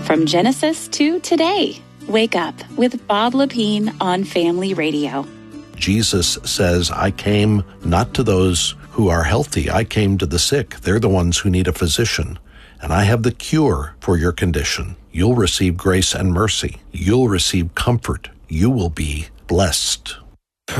From Genesis to today, Wake Up with Bob Lepine on Family Radio. Jesus says, I came not to those who are healthy. I came to the sick. They're the ones who need a physician. And I have the cure for your condition. You'll receive grace and mercy. You'll receive comfort. You will be blessed.